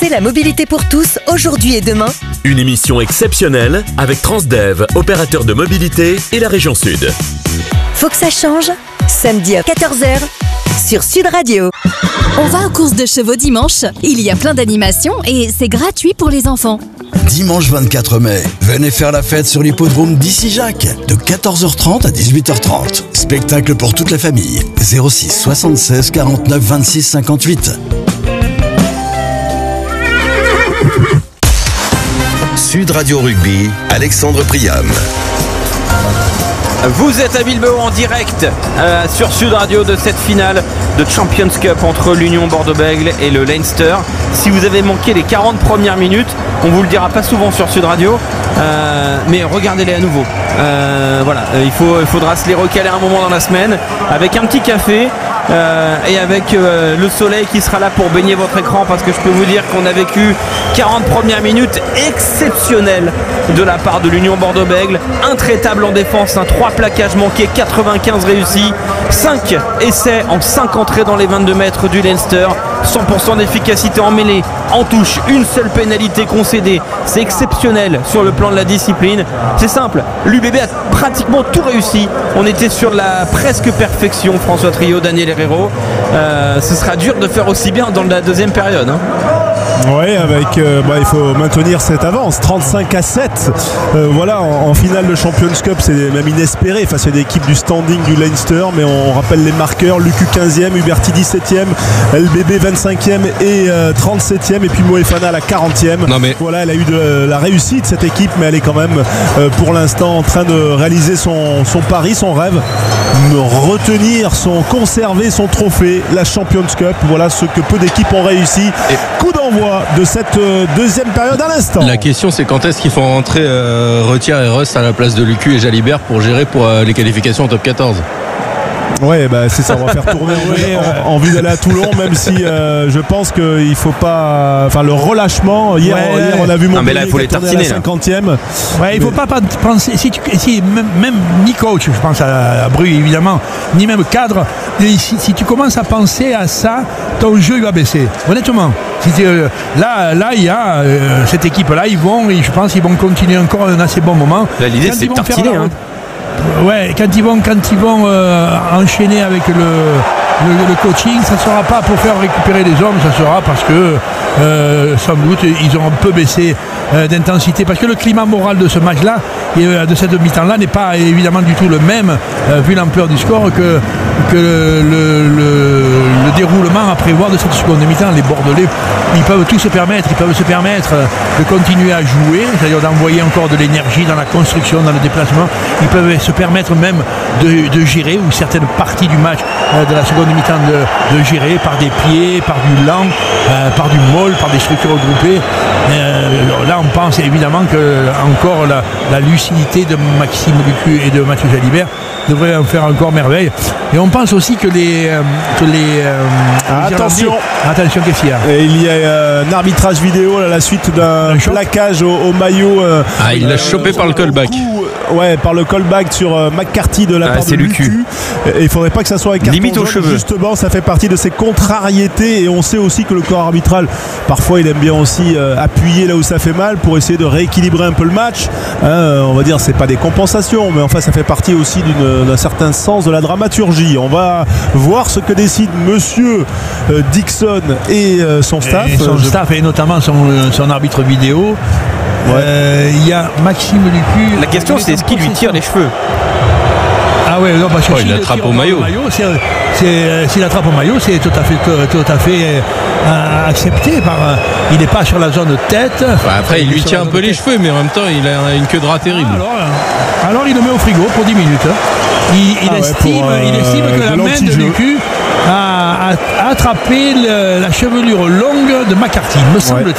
C'est la mobilité pour tous, aujourd'hui et demain. Une émission exceptionnelle avec Transdev, opérateur de mobilité et la région Sud. Faut que ça change. Samedi à 14h sur Sud Radio. On va aux courses de chevaux dimanche. Il y a plein d'animations et c'est gratuit pour les enfants. Dimanche 24 mai, venez faire la fête sur l'hippodrome d'Issy-Jacques de 14h30 à 18h30. Spectacle pour toute la famille. 06 76 49 26 58. Sud Radio Rugby, Alexandre Priam. Vous êtes à Bilbao en direct sur Sud Radio de cette finale de Champions Cup entre l'Union Bordeaux-Bègles et le Leinster. Si vous avez manqué les 40 premières minutes, on vous le dira pas souvent sur Sud Radio, mais regardez-les à nouveau. Il faudra se les recaler un moment dans la semaine avec un petit café et avec le soleil qui sera là pour baigner votre écran, parce que je peux vous dire qu'on a vécu 40 premières minutes exceptionnelles de la part de l'Union Bordeaux-Bègles. Intraitable en défense, 3 plaquages manqués, 95 réussis, 5 essais en 5 entrées dans les 22 mètres du Leinster, 100% d'efficacité en mêlée, en touche, une seule pénalité concédée. C'est exceptionnel sur le plan de la discipline. C'est simple, l'UBB a pratiquement tout réussi. On était sur la presque perfection. François Trio, Daniel Herrero, ce sera dur de faire aussi bien dans la deuxième période, hein. Oui, avec il faut maintenir cette avance 35-7. En finale de Champions Cup, c'est même inespéré face à des équipes du standing du Leinster, mais on rappelle les marqueurs: Lucu 15e, Huberti 17e, LBB 25e et 37e, et puis Moefana à la 40e. Voilà, elle a eu de la réussite, cette équipe, mais elle est quand même pour l'instant en train de réaliser son pari, son rêve, conserver son trophée, la Champions Cup. Voilà ce que peu d'équipes ont réussi. Coup d'envoi de cette deuxième période à l'instant. La question, c'est quand est-ce qu'il faut rentrer Retière et Rust à la place de Lucu et Jalibert pour gérer pour les qualifications en top 14. Ouais, c'est ça, on va faire tourner en vue d'aller à Toulon, même si je pense qu'il faut pas. Enfin, le relâchement, hier on a vu Montpellier il faut les tartiner à la 50e. Ouais, il faut pas penser. Même ni coach, je pense à Bru évidemment, ni même cadre, si tu commences à penser à ça, ton jeu il va baisser. Honnêtement. Là, il y a cette équipe-là, je pense qu'ils vont continuer encore un assez bon moment. Là, l'idée, c'est de tartiner. Ouais, quand ils vont enchaîner avec le coaching, ça ne sera pas pour faire récupérer les hommes, ça sera parce que sans doute ils ont un peu baissé d'intensité, parce que le climat moral de ce match-là et de cette mi-temps-là n'est pas évidemment du tout le même vu l'ampleur du score que le déroulement à prévoir de cette seconde mi-temps. Les Bordelais, ils peuvent se permettre de continuer à jouer, c'est-à-dire d'envoyer encore de l'énergie dans la construction, dans le déplacement. Ils peuvent se permettre même de gérer, ou certaines parties du match de la seconde mi-temps de gérer par des pieds, par du lent, par du molle, par des structures regroupées. Là on pense évidemment que encore la lucidité de Maxime Lucu et de Mathieu Jalibert devrait en faire encore merveille. Et on pense aussi que attention, qu'est-ce qu'il y a ? Et il y a un arbitrage vidéo à la suite d'un plaquage au maillot. Il l'a chopé par le callback. Par le callback sur McCarthy de la part de Lucu. Et il faudrait pas que ça soit avec limite aux cheveux. Justement, ça fait partie de ces contrariétés, et on sait aussi que le corps arbitral, parfois, il aime bien aussi appuyer là où ça fait mal pour essayer de rééquilibrer un peu le match. On va dire, c'est pas des compensations, mais enfin, ça fait partie aussi d'un certain sens de la dramaturgie. On va voir ce que décide monsieur Dixon et son staff. Et notamment son arbitre vidéo. Il y a Maxime Lucu. La question, c'est est-ce qu'il lui tire les cheveux ? Ah ouais, non, parce que il attrape au maillot. S'il attrape au maillot, c'est tout à fait accepté. Il n'est pas sur la zone tête. Après, il lui tient un peu les cheveux, mais en même temps, il a une queue de rat terrible. Alors il le met au frigo pour 10 minutes. Il estime que la main de Lucu a attrapé la chevelure longue de McCarthy, me semble-t-il.